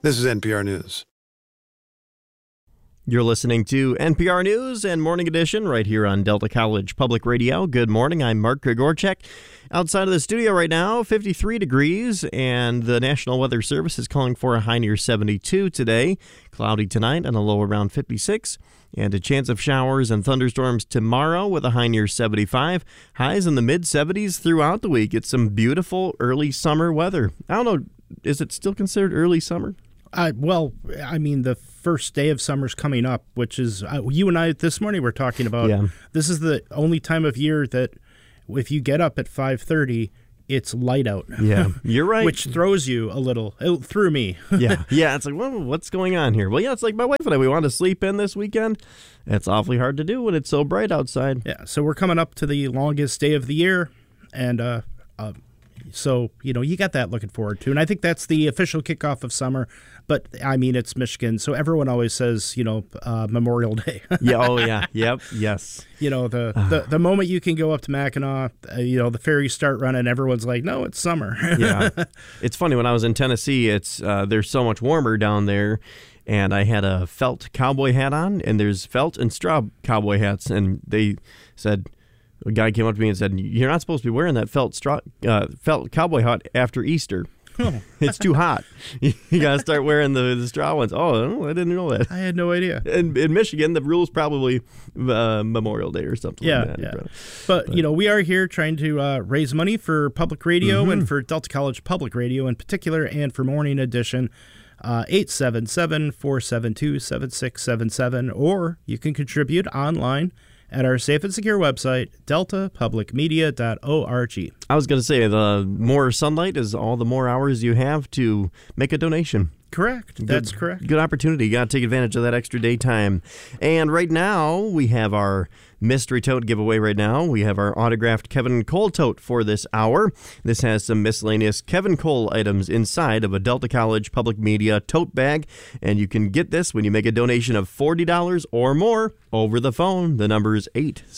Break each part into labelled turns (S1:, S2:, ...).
S1: This is NPR News.
S2: You're listening to NPR News and Morning Edition right here on Delta College Public Radio. Good morning. I'm Mark Grigorchek. Outside of the studio right now, 53 degrees, and the National Weather Service is calling for a high near 72 today. Cloudy tonight and a low around 56. And a chance of showers and thunderstorms tomorrow with a high near 75. Highs in the mid-70s throughout the week. It's some beautiful early summer weather. I don't know, is it still considered early summer?
S3: Well, I mean, the first day of summer's coming up, which is, you and I this morning were talking about, This is the only time of year that if you get up at 5:30, it's light out.
S2: Yeah, you're right.
S3: Which throws you a little. It threw me.
S2: Yeah, it's like, well, what's going on here? Well, yeah, it's like my wife and I, we want to sleep in this weekend. It's awfully hard to do when it's so bright outside.
S3: Yeah, so we're coming up to the longest day of the year, and so, you got that looking forward to. And I think that's the official kickoff of summer. But, I mean, it's Michigan, so everyone always says, Memorial Day.
S2: Yes.
S3: The moment you can go up to Mackinac, the ferries start running, everyone's like, no, it's summer.
S2: Yeah. It's funny, when I was in Tennessee, it's there's so much warmer down there. And I had a felt cowboy hat on, and there's felt and straw cowboy hats. And they said, a guy came up to me and said, you're not supposed to be wearing that felt cowboy hat after Easter. Oh. It's too hot. You got to start wearing the straw ones. Oh, I didn't know that.
S3: I had no idea.
S2: In Michigan, the rule's probably Memorial Day or something like that.
S3: Yeah. But, we are here trying to raise money for public radio and for Delta College Public Radio in particular, and for Morning Edition. 877-472-7677, or you can contribute online at our safe and secure website, deltapublicmedia.org.
S2: I was going to say, the more sunlight is all the more hours you have to make a donation.
S3: Correct. That's correct.
S2: Good opportunity. You got to take advantage of that extra daytime. And right now, we have our mystery tote giveaway right now. We have our autographed Kevin Cole tote for this hour. This has some miscellaneous Kevin Cole items inside of a Delta College Public Media tote bag. And you can get this when you make a donation of $40 or more over the phone. The number is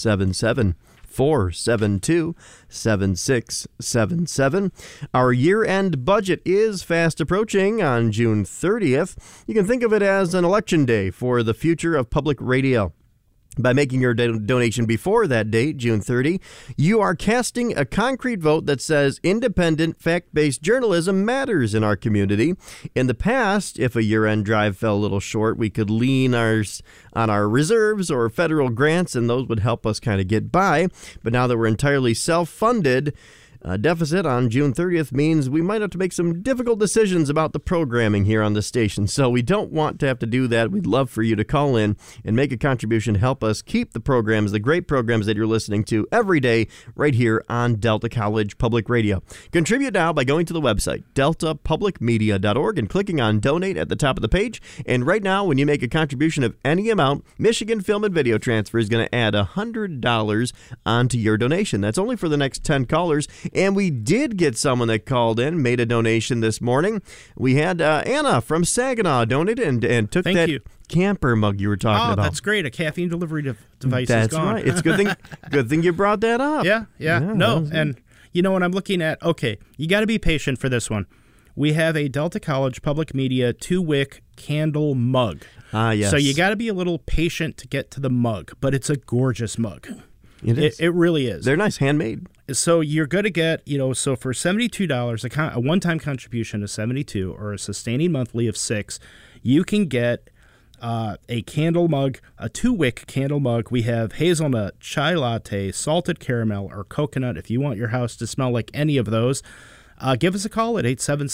S2: 877-472-7677. Our year-end budget is fast approaching on June 30th. You can think of it as an election day for the future of public radio. By making your donation before that date, June 30, you are casting a concrete vote that says independent, fact-based journalism matters in our community. In the past, if a year-end drive fell a little short, we could lean on our reserves or federal grants, and those would help us kind of get by. But now that we're entirely self-funded, a deficit on June 30th means we might have to make some difficult decisions about the programming here on the station. So we don't want to have to do that. We'd love for you to call in and make a contribution to help us keep the programs, the great programs that you're listening to every day right here on Delta College Public Radio. Contribute now by going to the website, deltapublicmedia.org, and clicking on Donate at the top of the page. And right now, when you make a contribution of any amount, Michigan Film and Video Transfer is going to add $100 onto your donation. That's only for the next 10 callers. And we did get someone that called in, made a donation this morning. We had Anna from Saginaw donated and took camper mug you were talking about.
S3: Oh, that's great. A caffeine delivery device
S2: that's
S3: is gone.
S2: That's right. It's a good thing you brought that up.
S3: Yeah. No, and when I'm looking at, you got to be patient for this one. We have a Delta College Public Media 2-wick candle mug.
S2: Yes.
S3: So you got to be a little patient to get to the mug, but it's a gorgeous mug.
S2: It is.
S3: It really is.
S2: They're nice, handmade.
S3: So you're going to get, so for $72, a one-time contribution of $72 or a sustaining monthly of $6, you can get a candle mug, a 2-wick candle mug. We have hazelnut, chai latte, salted caramel, or coconut if you want your house to smell like any of those. Give us a call at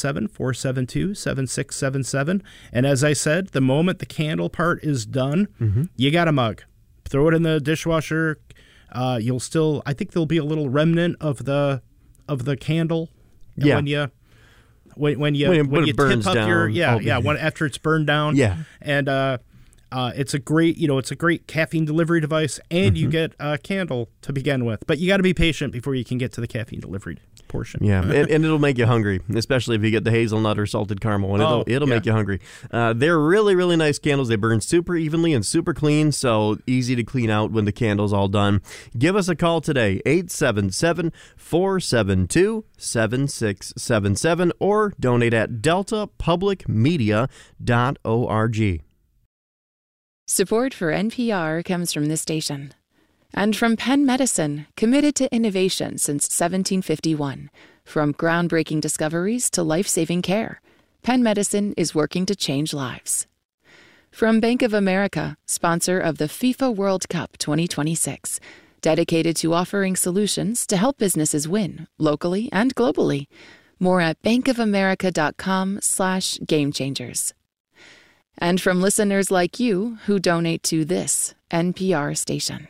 S3: 877-472-7677. And as I said, the moment the candle part is done, you got a mug. Throw it in the dishwasher. You'll still, I think there'll be a little remnant of the candle when you
S2: it burns
S3: tip up
S2: down.
S3: after it's burned down.
S2: Yeah.
S3: And It's a great caffeine delivery device, and you get a candle to begin with. But you got to be patient before you can get to the caffeine delivery portion.
S2: Yeah, and it'll make you hungry, especially if you get the hazelnut or salted caramel, and it'll make you hungry. They're really, really nice candles. They burn super evenly and super clean, so easy to clean out when the candle's all done. Give us a call today, 877-472-7677, or donate at deltapublicmedia.org.
S1: Support for NPR comes from this station. And from Penn Medicine, committed to innovation since 1751. From groundbreaking discoveries to life-saving care, Penn Medicine is working to change lives. From Bank of America, sponsor of the FIFA World Cup 2026, dedicated to offering solutions to help businesses win, locally and globally. More at bankofamerica.com/gamechangers. And from listeners like you who donate to this NPR station.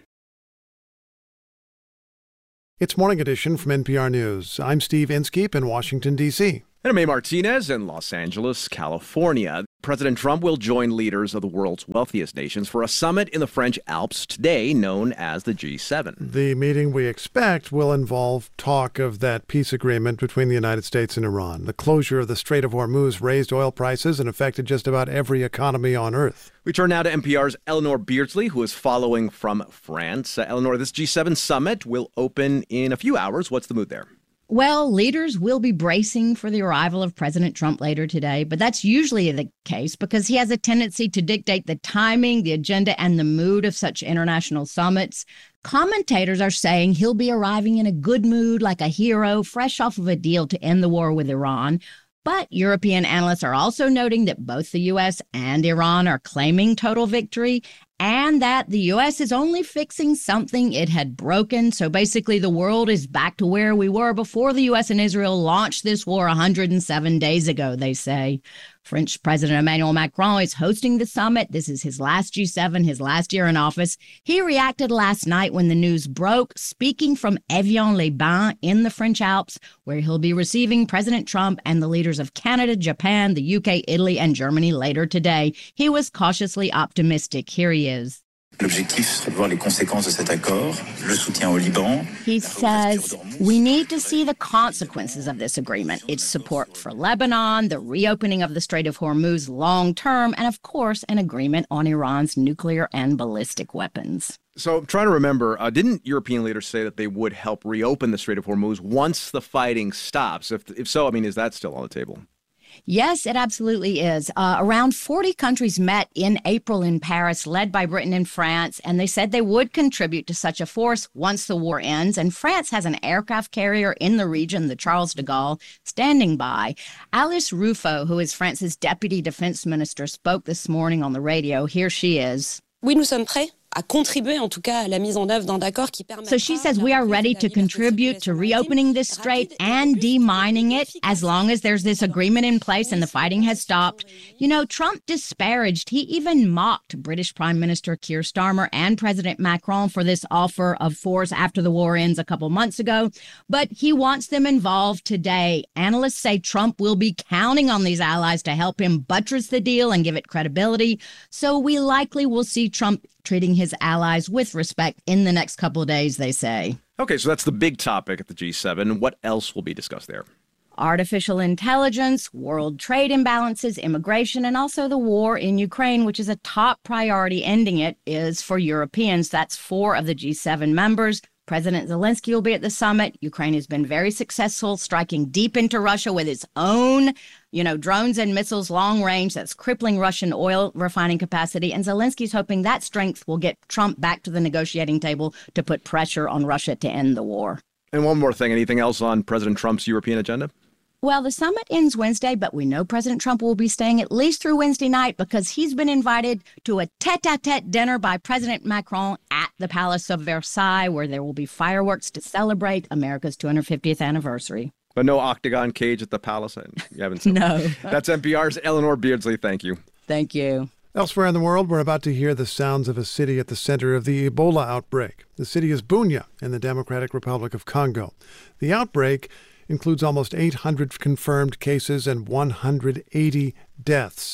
S4: It's Morning Edition from NPR News. I'm Steve Inskeep in Washington, D.C.
S5: And I'm May Martinez in Los Angeles, California. President Trump will join leaders of the world's wealthiest nations for a summit in the French Alps today, known as the G7.
S4: The meeting we expect will involve talk of that peace agreement between the United States and Iran. The closure of the Strait of Hormuz raised oil prices and affected just about every economy on Earth.
S5: We turn now to NPR's Eleanor Beardsley, who is following from France. Eleanor, this G7 summit will open in a few hours. What's the mood there?
S6: Well, leaders will be bracing for the arrival of President Trump later today, but that's usually the case because he has a tendency to dictate the timing, the agenda, and the mood of such international summits. Commentators are saying he'll be arriving in a good mood, like a hero, fresh off of a deal to end the war with Iran. But European analysts are also noting that both the U.S. and Iran are claiming total victory, and that the U.S. is only fixing something it had broken. So basically, the world is back to where we were before the U.S. and Israel launched this war 107 days ago, they say. French President Emmanuel Macron is hosting the summit. This is his last G7, his last year in office. He reacted last night when the news broke, speaking from Evian-les-Bains in the French Alps, where he'll be receiving President Trump and the leaders of Canada, Japan, the UK, Italy, and Germany later today. He was cautiously optimistic. Here he is.
S7: L'objectif serait de voir les conséquences de cet accord, le soutien au Liban.
S6: He says, we need to see the consequences of this agreement. Its support for Lebanon, the reopening of the Strait of Hormuz long term, and of course, an agreement on Iran's nuclear and ballistic weapons.
S5: So I'm trying to remember, didn't European leaders say that they would help reopen the Strait of Hormuz once the fighting stops? If so, I mean, is that still on the table?
S6: Yes, it absolutely is. Around 40 countries met in April in Paris, led by Britain and France, and they said they would contribute to such a force once the war ends. And France has an aircraft carrier in the region, the Charles de Gaulle, standing by. Alice Ruffo, who is France's deputy defense minister, spoke this morning on the radio. Here she is.
S8: Oui, nous sommes prêts à contribuer en tout cas à la mise en œuvre d'un accord qui permettra.
S6: So she says we are ready to contribute to reopening this strait and demining it as long as there's this agreement in place and the fighting has stopped. You know, Trump disparaged, he even mocked British Prime Minister Keir Starmer and President Macron for this offer of force after the war ends a couple months ago. But he wants them involved today. Analysts say Trump will be counting on these allies to help him buttress the deal and give it credibility. So we likely will see Trump treating his allies with respect in the next couple of days, they say.
S5: Okay, so that's the big topic at the G7. What else will be discussed there?
S6: Artificial intelligence, world trade imbalances, immigration, and also the war in Ukraine, which is a top priority. Ending it is for Europeans. That's 4 of the G7 members. President Zelensky will be at the summit. Ukraine has been very successful, striking deep into Russia with its own, drones and missiles long range that's crippling Russian oil refining capacity. And Zelensky's hoping that strength will get Trump back to the negotiating table to put pressure on Russia to end the war.
S5: And one more thing, anything else on President Trump's European agenda?
S6: Well, the summit ends Wednesday, but we know President Trump will be staying at least through Wednesday night because he's been invited to a tete-a-tete dinner by President Macron at the Palace of Versailles, where there will be fireworks to celebrate America's 250th anniversary.
S5: But no octagon cage at the palace? You haven't said
S6: No.
S5: That's NPR's Eleanor Beardsley. Thank you.
S6: Thank you.
S4: Elsewhere in the world, we're about to hear the sounds of a city at the center of the Ebola outbreak. The city is Bunia in the Democratic Republic of Congo. The outbreak includes almost 800 confirmed cases and 180 deaths.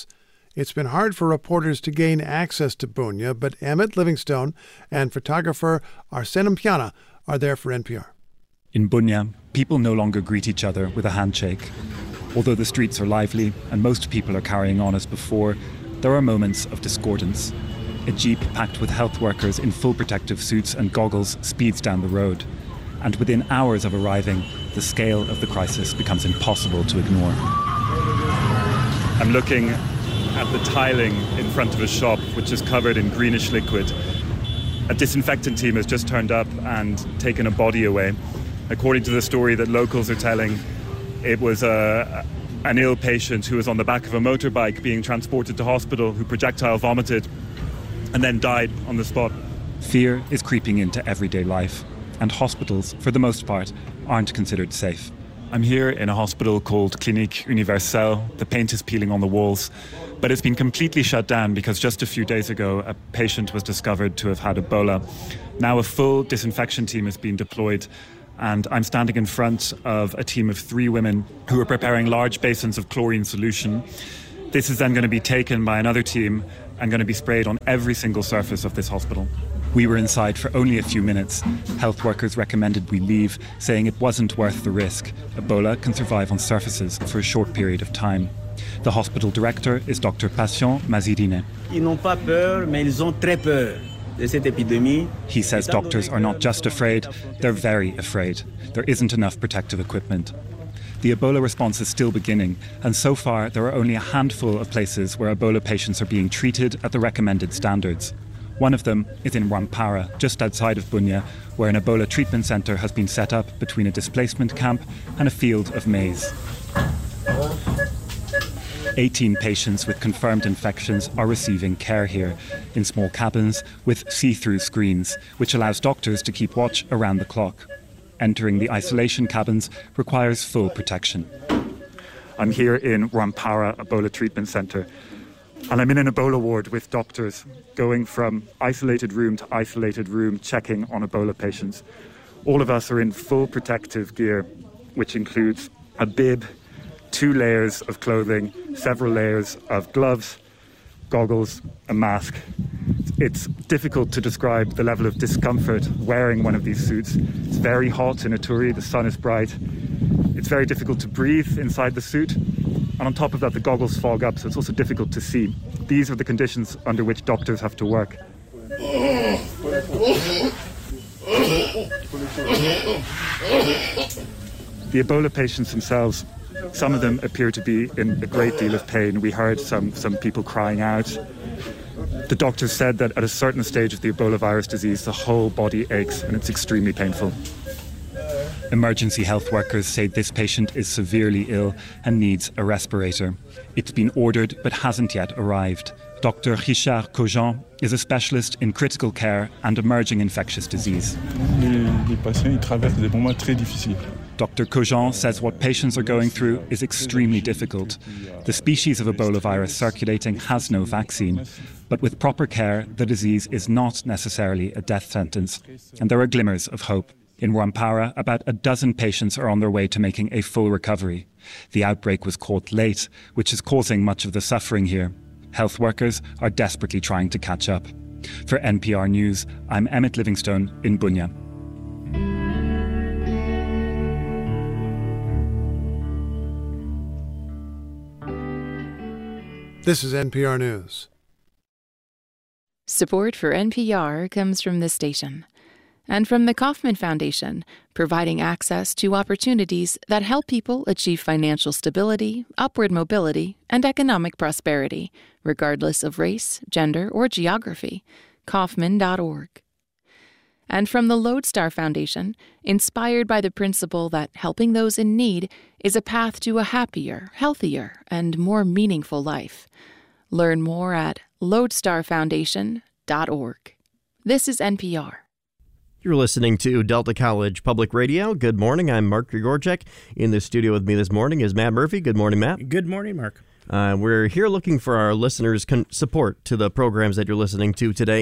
S4: It's been hard for reporters to gain access to Bunia, but Emmett Livingstone and photographer Arsenio Piana are there for NPR.
S9: In Bunia, people no longer greet each other with a handshake. Although the streets are lively and most people are carrying on as before, there are moments of discordance. A jeep packed with health workers in full protective suits and goggles speeds down the road. And within hours of arriving, the scale of the crisis becomes impossible to ignore. I'm looking at the tiling in front of a shop which is covered in greenish liquid. A disinfectant team has just turned up and taken a body away. According to the story that locals are telling, it was an ill patient who was on the back of a motorbike being transported to hospital who projectile vomited and then died on the spot.
S10: Fear is creeping into everyday life, and hospitals, for the most part, aren't considered safe.
S9: I'm here in a hospital called Clinique Universelle. The paint is peeling on the walls, but it's been completely shut down because just a few days ago, a patient was discovered to have had Ebola. Now a full disinfection team has been deployed, and I'm standing in front of a team of 3 women who are preparing large basins of chlorine solution. This is then going to be taken by another team and going to be sprayed on every single surface of this hospital.
S10: We were inside for only a few minutes. Health workers recommended we leave, saying it wasn't worth the risk. Ebola can survive on surfaces for a short period of time. The hospital director is Dr. Patient Mazirine.
S11: Ils n'ont pas peur, mais ils ont très peur de cette épidémie.
S10: He says doctors are not just afraid, they're very afraid. There isn't enough protective equipment. The Ebola response is still beginning, and so far there are only a handful of places where Ebola patients are being treated at the recommended standards. One of them is in Rwampara, just outside of Bunia, where an Ebola treatment centre has been set up between a displacement camp and a field of maize. 18 patients with confirmed infections are receiving care here, in small cabins with see-through screens, which allows doctors to keep watch around the clock. Entering the isolation cabins requires full protection.
S9: I'm here in Rwampara Ebola Treatment Centre, and I'm in an Ebola ward with doctors going from isolated room to isolated room checking on Ebola patients. All of us are in full protective gear, which includes a bib, 2 layers of clothing, several layers of gloves, goggles, a mask. It's difficult to describe the level of discomfort wearing one of these suits. It's very hot in Ituri, the sun is bright. It's very difficult to breathe inside the suit. And on top of that, the goggles fog up, so it's also difficult to see. These are the conditions under which doctors have to work. The Ebola patients themselves, some of them appear to be in a great deal of pain. We heard some people crying out. The doctors said that at a certain stage of the Ebola virus disease, the whole body aches and it's extremely painful.
S10: Emergency health workers say this patient is severely ill and needs a respirator. It's been ordered but hasn't yet arrived. Dr. Richard Cogent is a specialist in critical care and emerging infectious disease.
S12: Les patients, ils traversent des moments très difficiles.
S10: Dr. Cogent says what patients are going through is extremely difficult. The species of Ebola virus circulating has no vaccine, but with proper care, the disease is not necessarily a death sentence, and there are glimmers of hope. In Rwampara, about a dozen patients are on their way to making a full recovery. The outbreak was caught late, which is causing much of the suffering here. Health workers are desperately trying to catch up. For NPR News, I'm Emmett Livingstone in Bunia.
S4: This is NPR News.
S1: Support for NPR comes from this station and from the Kauffman Foundation, providing access to opportunities that help people achieve financial stability, upward mobility, and economic prosperity, regardless of race, gender, or geography. Kauffman.org. And from the Lodestar Foundation, inspired by the principle that helping those in need is a path to a happier, healthier, and more meaningful life. Learn more at lodestarfoundation.org. This is NPR.
S2: You're listening to Delta College Public Radio. Good morning. I'm Mark Grigorchek. In the studio with me this morning is Matt Murphy. Good morning, Matt.
S3: Good morning, Mark.
S2: We're here looking for our listeners' support to the programs that you're listening to today.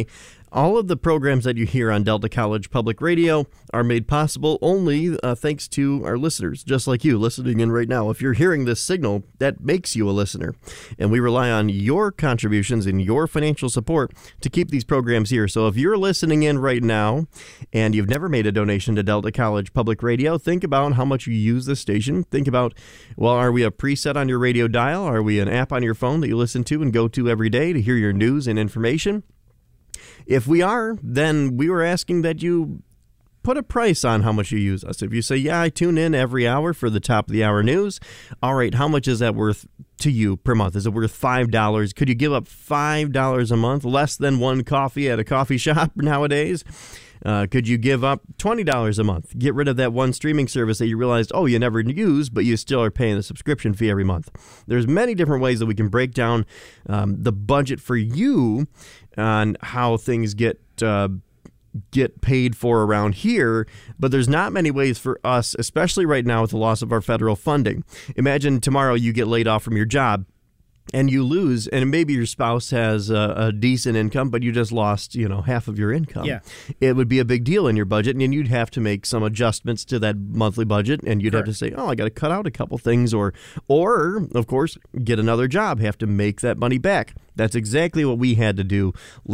S2: All of the programs that you hear on Delta College Public Radio are made possible only thanks to our listeners, just like you listening in right now. If you're hearing this signal, that makes you a listener. And we rely on your contributions and your financial support to keep these programs here. So if you're listening in right now and you've never made a donation to Delta College Public Radio, think about how much you use this station. Think about, well, are we a preset on your radio dial? Are we an app on your phone that you listen to and go to every day to hear your news and information? If we are, then we were asking that you put a price on how much you use us. If you say, yeah, I tune in every hour for the top of the hour news, all right, how much is that worth to you per month? Is it worth $5? Could you give up $5 a month, less than one coffee at a coffee shop nowadays? Could you give up $20 a month? Get rid of that one streaming service that you realized, you never use, but you still are paying the subscription fee every month. There's many different ways that we can break down the budget for you on how things get paid for around here, but there's not many ways for us, especially right now with the loss of our federal funding. Imagine tomorrow you get laid off from your job and you lose, and maybe your spouse has a decent income, but you just lost, half of your income.
S3: Yeah.
S2: It would be a big deal in your budget, and you'd have to make some adjustments to that monthly budget, and you'd have to say, I got to cut out a couple things, or of course, get another job, have to make that money back. That's exactly what we had to do